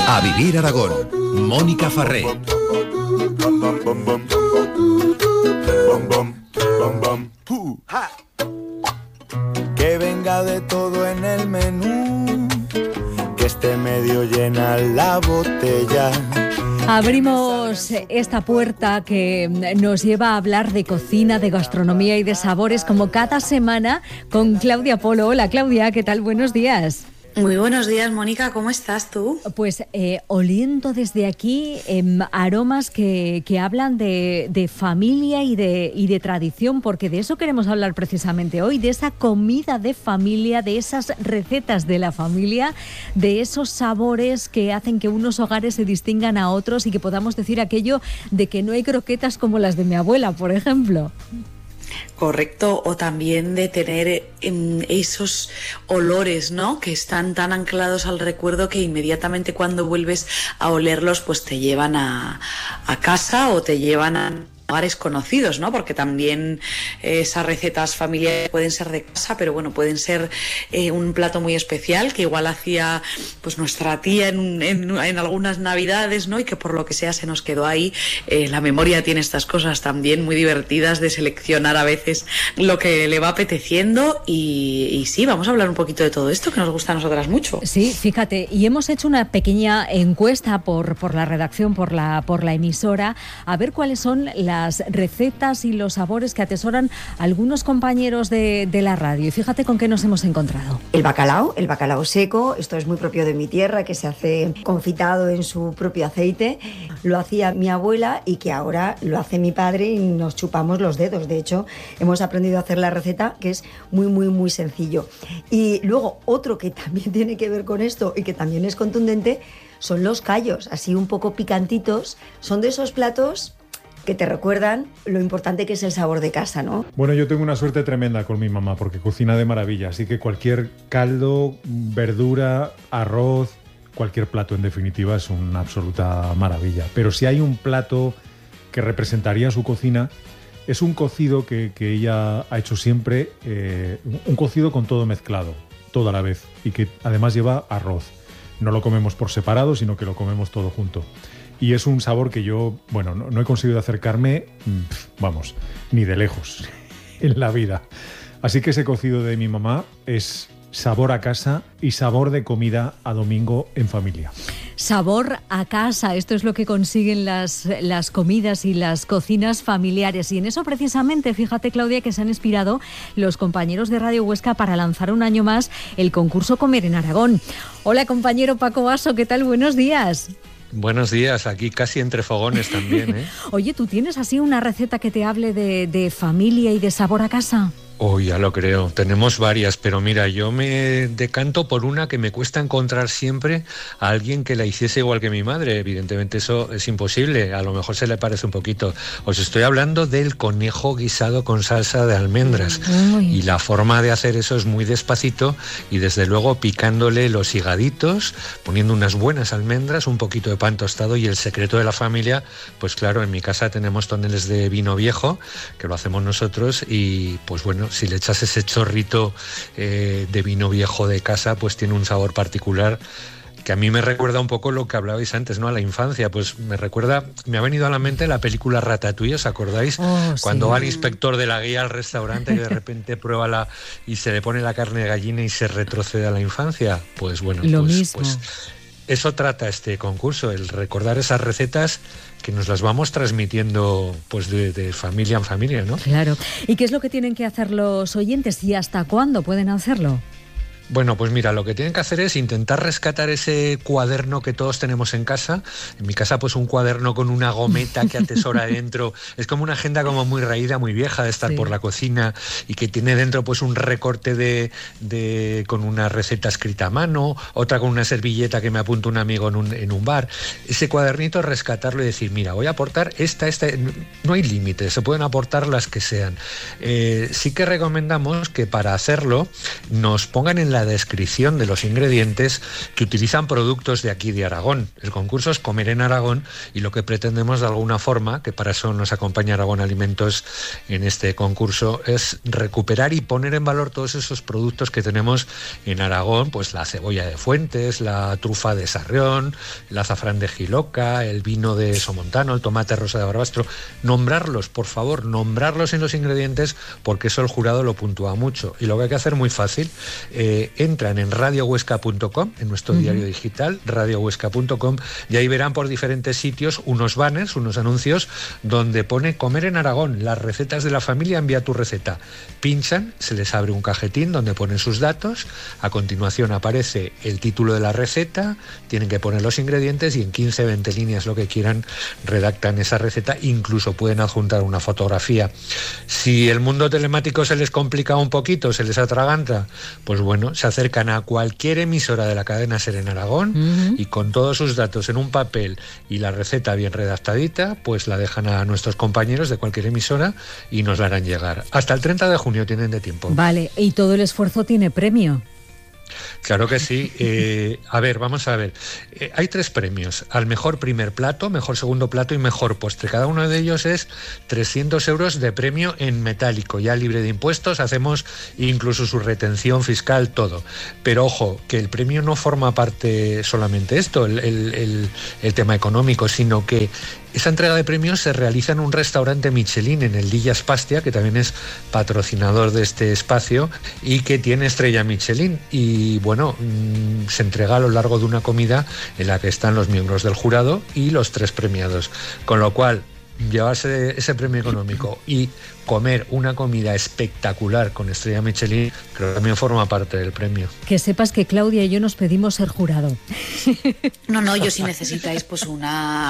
A Vivir Aragón, Mónica Farré. Que venga de todo en el menú, que esté medio llena la botella. Abrimos esta puerta que nos lleva a hablar de cocina, de gastronomía y de sabores, como cada semana, con Claudia Polo. Hola, Claudia, ¿qué tal? Buenos días. Muy buenos días, Mónica, ¿cómo estás tú? Pues oliendo desde aquí aromas que hablan de familia y de tradición, porque de eso queremos hablar precisamente hoy, de esa comida de familia, de esas recetas de la familia, de esos sabores que hacen que unos hogares se distingan a otros y que podamos decir aquello de que no hay croquetas como las de mi abuela, por ejemplo. Correcto, o también de tener esos olores, ¿no?, que están tan anclados al recuerdo que inmediatamente cuando vuelves a olerlos, pues te llevan a casa o te llevan a lugares conocidos, ¿no? Porque también esas recetas familiares pueden ser de casa, pero bueno, pueden ser un plato muy especial que igual hacía pues nuestra tía en algunas navidades, ¿no? Y que por lo que sea se nos quedó ahí. La memoria tiene estas cosas también muy divertidas de seleccionar a veces lo que le va apeteciendo y sí, vamos a hablar un poquito de todo esto que nos gusta a nosotras mucho. Sí, fíjate, y hemos hecho una pequeña encuesta por la redacción, por la emisora, a ver cuáles son las recetas y los sabores que atesoran algunos compañeros de la radio. Y fíjate con qué nos hemos encontrado. El bacalao seco, esto es muy propio de mi tierra, que se hace confitado en su propio aceite. Lo hacía mi abuela y que ahora lo hace mi padre y nos chupamos los dedos. De hecho, hemos aprendido a hacer la receta, que es muy, muy, muy sencillo. Y luego, otro que también tiene que ver con esto y que también es contundente, son los callos, así un poco picantitos. Son de esos platos que te recuerdan lo importante que es el sabor de casa, ¿no? Bueno, yo tengo una suerte tremenda con mi mamá porque cocina de maravilla, así que cualquier caldo, verdura, arroz, cualquier plato en definitiva es una absoluta maravilla. Pero si hay un plato que representaría su cocina, es un cocido que ella ha hecho siempre, un cocido con todo mezclado, todo a la vez, y que además lleva arroz. No lo comemos por separado, sino que lo comemos todo junto. Y es un sabor que yo, bueno, no he conseguido acercarme, vamos, ni de lejos en la vida. Así que ese cocido de mi mamá es sabor a casa y sabor de comida a domingo en familia. Sabor a casa, esto es lo que consiguen las comidas y las cocinas familiares. Y en eso precisamente, fíjate, Claudia, que se han inspirado los compañeros de Radio Huesca para lanzar un año más el concurso Comer en Aragón. Hola, compañero Paco Basso, ¿qué tal? Buenos días. Buenos días, aquí casi entre fogones también, ¿eh? Oye, ¿tú tienes así una receta que te hable de familia y de sabor a casa? Oh, ya lo creo, tenemos varias, pero mira, yo me decanto por una que me cuesta encontrar siempre a alguien que la hiciese igual que mi madre. Evidentemente eso es imposible, a lo mejor se le parece un poquito. Os estoy hablando del conejo guisado con salsa de almendras. Uy. Y la forma de hacer eso es muy despacito y desde luego picándole los higaditos, poniendo unas buenas almendras, un poquito de pan tostado y el secreto de la familia, pues claro, en mi casa tenemos toneles de vino viejo, que lo hacemos nosotros y pues bueno, si le echas ese chorrito de vino viejo de casa, pues tiene un sabor particular que a mí me recuerda un poco lo que hablabais antes, ¿no? A la infancia, pues me ha venido a la mente la película Ratatouille, ¿os acordáis? Cuando va el inspector de la guía al restaurante y de repente prueba y se le pone la carne de gallina y se retrocede a la infancia. Pues bueno, pues eso trata este concurso, el recordar esas recetas que nos las vamos transmitiendo pues de familia en familia, ¿no? Claro. ¿Y qué es lo que tienen que hacer los oyentes y hasta cuándo pueden hacerlo? Bueno, pues mira, lo que tienen que hacer es intentar rescatar ese cuaderno que todos tenemos en casa. En mi casa, pues un cuaderno con una gometa que atesora dentro. Es como una agenda como muy raída, muy vieja de estar por la cocina y que tiene dentro pues un recorte con una receta escrita a mano, otra con una servilleta que me apunta un amigo en un bar. Ese cuadernito, rescatarlo y decir, mira, voy a aportar esta. No hay límites, se pueden aportar las que sean. Sí que recomendamos que para hacerlo nos pongan en la descripción de los ingredientes que utilizan productos de aquí de Aragón. El concurso es Comer en Aragón y lo que pretendemos de alguna forma, que para eso nos acompaña Aragón Alimentos en este concurso, es recuperar y poner en valor todos esos productos que tenemos en Aragón, pues la cebolla de Fuentes, la trufa de Sarrión, el azafrán de Jiloca, el vino de Somontano, el tomate rosa de Barbastro. Nombrarlos, por favor, nombrarlos en los ingredientes, porque eso el jurado lo puntúa mucho. Y lo que hay que hacer muy fácil, entran en radiohuesca.com, en nuestro diario digital, radiohuesca.com, y ahí verán por diferentes sitios unos banners, unos anuncios, donde pone Comer en Aragón, las recetas de la familia, envía tu receta. Pinchan, se les abre un cajetín donde ponen sus datos, a continuación aparece el título de la receta, tienen que poner los ingredientes y en 15-20 líneas, lo que quieran, redactan esa receta, incluso pueden adjuntar una fotografía. Si el mundo telemático se les complica un poquito, se les atraganta, pues bueno, se acercan a cualquier emisora de la cadena SER en Aragón y con todos sus datos en un papel y la receta bien redactadita, pues la dejan a nuestros compañeros de cualquier emisora y nos la harán llegar. Hasta el 30 de junio tienen de tiempo. Vale, y todo el esfuerzo tiene premio. Claro que sí. A ver, vamos a ver. Hay 3 premios. Al mejor primer plato, mejor segundo plato y mejor postre. Cada uno de ellos es 300 euros de premio en metálico, ya libre de impuestos. Hacemos incluso su retención fiscal, todo. Pero ojo, que el premio no forma parte solamente esto, el tema económico, sino que esa entrega de premios se realiza en un restaurante Michelin, en el Dillas Pastia, que también es patrocinador de este espacio y que tiene estrella Michelin. Y bueno, se entrega a lo largo de una comida en la que están los miembros del jurado y los 3 premiados. Con lo cual, llevarse ese premio económico y comer una comida espectacular con estrella Michelin, creo que también forma parte del premio. Que sepas que Claudia y yo nos pedimos ser jurado. No, yo si necesitáis pues una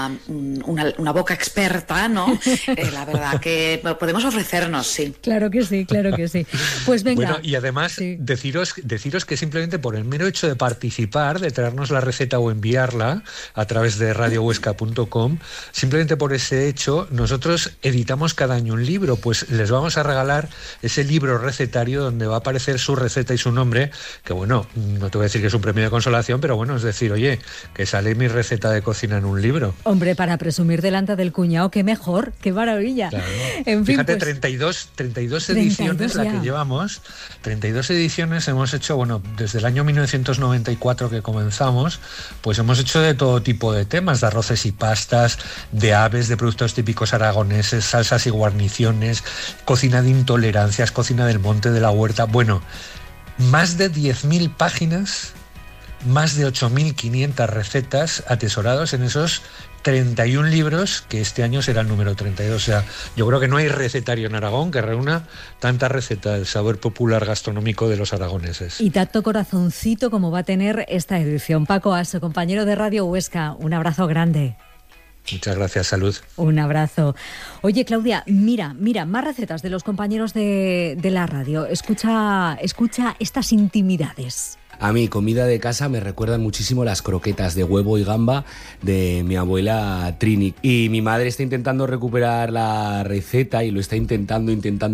boca experta, ¿no? La verdad que podemos ofrecernos, sí. Claro que sí, claro que sí. Pues venga. Bueno, y además sí, deciros que simplemente por el mero hecho de participar, de traernos la receta o enviarla a través de radiohuesca.com, simplemente por ese hecho, nosotros editamos cada año un libro, pues les vamos a regalar ese libro recetario donde va a aparecer su receta y su nombre, que bueno, no te voy a decir que es un premio de consolación, pero bueno, es decir, oye, que sale mi receta de cocina en un libro. Hombre, para presumir delante del cuñado, qué mejor, qué maravilla. Claro. En fin, fíjate, pues, 32 ediciones la que llevamos, 32 ediciones hemos hecho, bueno, desde el año 1994 que comenzamos, pues hemos hecho de todo tipo de temas, de arroces y pastas, de aves, de productos típicos aragoneses, salsas y guarniciones, cocina de intolerancias, cocina del monte, de la huerta. Bueno, más de 10.000 páginas, más de 8.500 recetas atesorados en esos 31 libros, que este año será el número 32. O sea, yo creo que no hay recetario en Aragón que reúna tanta receta del sabor popular gastronómico de los aragoneses. Y tanto corazoncito como va a tener esta edición. Paco Aso, compañero de Radio Huesca, un abrazo grande. Muchas gracias, salud. Un abrazo. Oye, Claudia, mira, más recetas de los compañeros de la radio. Escucha estas intimidades. A mí, comida de casa, me recuerdan muchísimo las croquetas de huevo y gamba de mi abuela Trini. Y mi madre está intentando recuperar la receta y lo está intentando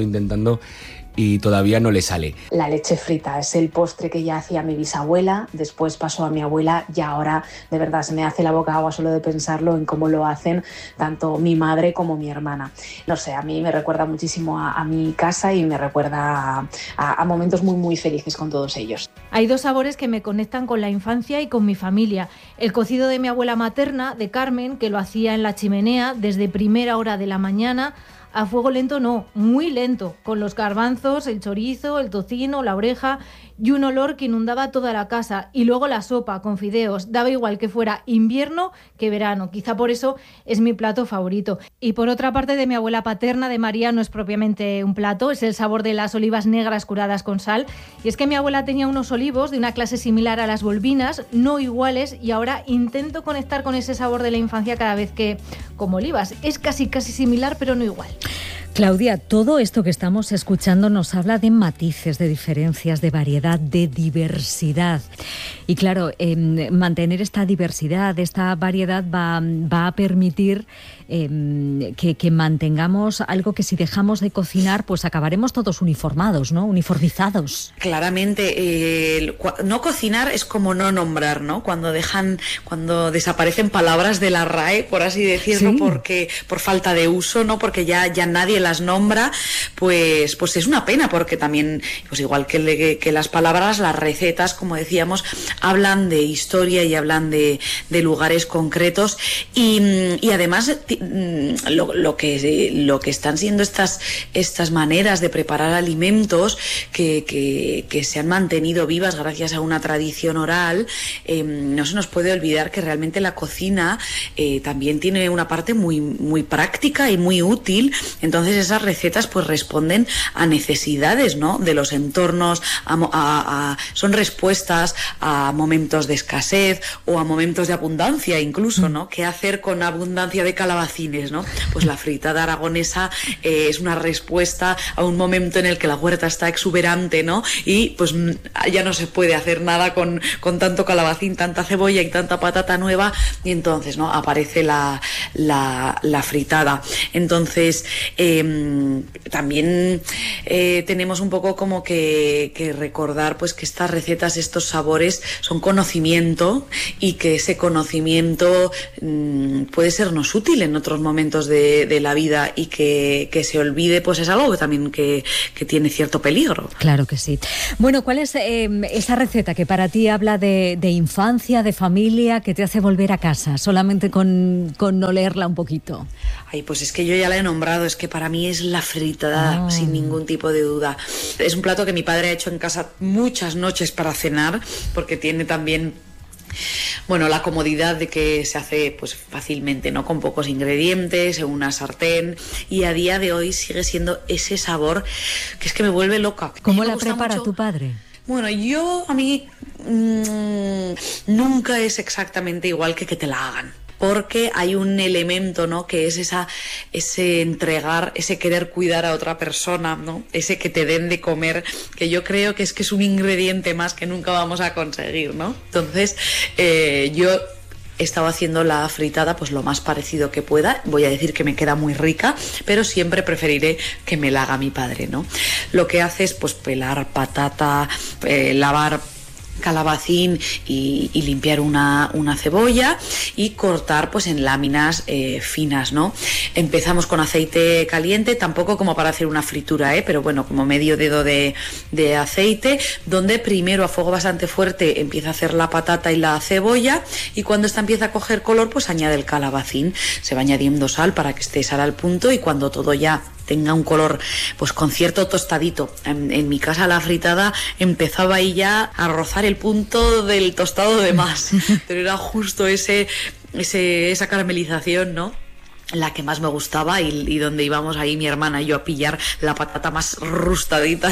y todavía no le sale. La leche frita es el postre que ya hacía mi bisabuela, después pasó a mi abuela y ahora de verdad se me hace la boca agua solo de pensarlo en cómo lo hacen tanto mi madre como mi hermana. No sé, a mí me recuerda muchísimo a mi casa y me recuerda a momentos muy muy felices con todos ellos. Hay 2 sabores que me conectan con la infancia y con mi familia. El cocido de mi abuela materna, de Carmen, que lo hacía en la chimenea desde primera hora de la mañana, a fuego lento no, muy lento, con los garbanzos, el chorizo, el tocino, la oreja y un olor que inundaba toda la casa. Y luego la sopa con fideos, daba igual que fuera invierno que verano, quizá por eso es mi plato favorito. Y por otra parte, de mi abuela paterna, de María, no es propiamente un plato, es el sabor de las olivas negras curadas con sal. Y es que mi abuela tenía unos olivos de una clase similar a las volvinas, no iguales, y ahora intento conectar con ese sabor de la infancia cada vez que como olivas. Es casi similar, pero no igual. Claudia, todo esto que estamos escuchando nos habla de matices, de diferencias, de variedad, de diversidad. Y claro, mantener esta diversidad, esta variedad va a permitir que mantengamos algo que si dejamos de cocinar, pues acabaremos todos uniformados, ¿no? Uniformizados. Claramente, no cocinar es como no nombrar, ¿no? Cuando desaparecen palabras de la RAE, por así decirlo, ¿sí? Porque por falta de uso, ¿no? Porque ya nadie las nombra, pues es una pena, porque también, pues igual que las palabras, las recetas, como decíamos, hablan de historia y hablan de lugares concretos y además lo que están siendo estas maneras de preparar alimentos que se han mantenido vivas gracias a una tradición oral, no se nos puede olvidar que realmente la cocina también tiene una parte muy, muy práctica y muy útil. Entonces esas recetas pues responden a necesidades, ¿no? De los entornos, son respuestas a momentos de escasez o a momentos de abundancia incluso, ¿no? ¿Qué hacer con abundancia de calabacines, ¿no? Pues la fritada aragonesa es una respuesta a un momento en el que la huerta está exuberante, ¿no? Y pues ya no se puede hacer nada con tanto calabacín, tanta cebolla y tanta patata nueva, y entonces, ¿no? Aparece la fritada. Entonces también tenemos un poco como que recordar pues que estas recetas, estos sabores son conocimiento, y que ese conocimiento puede sernos útil en otros momentos de la vida, y que se olvide pues es algo que también que tiene cierto peligro. Claro que sí. Bueno, ¿cuál es esa receta que para ti habla de infancia, de familia, que te hace volver a casa solamente con olerla un poquito? Ay, pues es que yo ya la he nombrado, es que para mí es la fritada, sin ningún tipo de duda. Es un plato que mi padre ha hecho en casa muchas noches para cenar, porque tiene también, bueno, la comodidad de que se hace pues fácilmente, ¿no? Con pocos ingredientes, en una sartén, y a día de hoy sigue siendo ese sabor que es que me vuelve loca. ¿Cómo la prepara tu padre? Bueno, a mí nunca es exactamente igual que te la hagan, porque hay un elemento, ¿no? Que es ese entregar, ese querer cuidar a otra persona, ¿no? Ese que te den de comer, que yo creo que es un ingrediente más que nunca vamos a conseguir, ¿no? Entonces, yo he estado haciendo la fritada pues lo más parecido que pueda. Voy a decir que me queda muy rica, pero siempre preferiré que me la haga mi padre, ¿no? Lo que hace es pues pelar patata, lavar calabacín y limpiar una cebolla y cortar pues en láminas finas, ¿no? Empezamos con aceite caliente, tampoco como para hacer una fritura, pero bueno, como medio dedo de aceite, donde primero a fuego bastante fuerte empieza a hacer la patata y la cebolla, y cuando esta empieza a coger color pues añade el calabacín. Se va añadiendo sal para que esté sal al punto, y cuando todo ya tenga un color pues con cierto tostadito, en mi casa la fritada empezaba ahí ya a rozar el punto del tostado de más, pero era justo esa caramelización, ¿no? La que más me gustaba, y donde íbamos ahí mi hermana y yo a pillar la patata más rustadita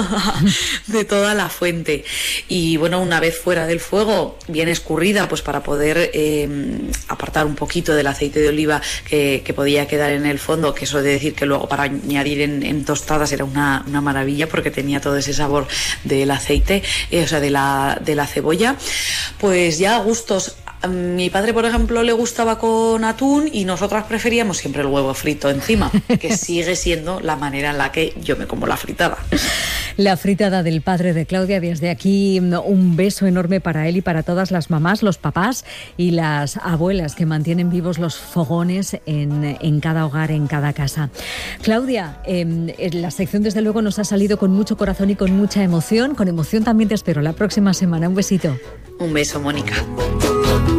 de toda la fuente. Y bueno, una vez fuera del fuego, bien escurrida, pues para poder apartar un poquito del aceite de oliva que podía quedar en el fondo, que eso de decir que luego para añadir en tostadas era una maravilla, porque tenía todo ese sabor del aceite, o sea, de la cebolla. Pues ya a gustos. A mi padre, por ejemplo, le gustaba con atún, y nosotras preferíamos siempre el huevo frito encima, que sigue siendo la manera en la que yo me como la fritada. La fritada del padre de Claudia. Desde aquí un beso enorme para él y para todas las mamás, los papás y las abuelas que mantienen vivos los fogones en cada hogar, en cada casa. Claudia, la sección desde luego nos ha salido con mucho corazón y con mucha emoción. Con emoción también te espero la próxima semana. Un besito. Un beso, Mónica.